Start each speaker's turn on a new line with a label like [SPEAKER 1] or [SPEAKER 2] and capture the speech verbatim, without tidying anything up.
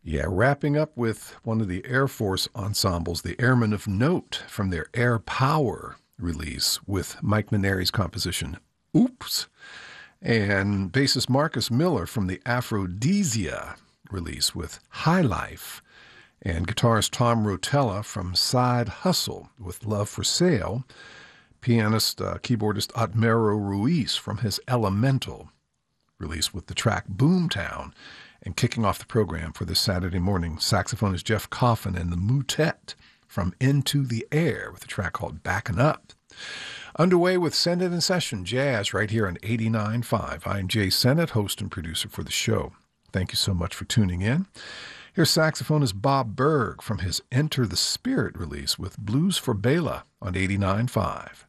[SPEAKER 1] Yeah, wrapping up with one of the Air Force ensembles, the Airmen of Note, from their Air Power release with Mike Maneri's composition, Oops, and bassist Marcus Miller from the Aphrodisia release with High Life, and guitarist Tom Rotella from Side Hustle with Love for Sale, pianist, uh, keyboardist Otmero Ruiz from his Elemental release with the track Boomtown. And kicking off the program for this Saturday morning, saxophonist Jeff Coffin and the Motet from Into the Air with a track called Backin' Up. Underway with Send It in Session Jazz right here on eighty-nine point five. I'm Jay Sennett, host and producer for the show. Thank you so much for tuning in. Here's saxophonist Bob Berg from his Enter the Spirit release with Blues for Bela on eighty-nine point five.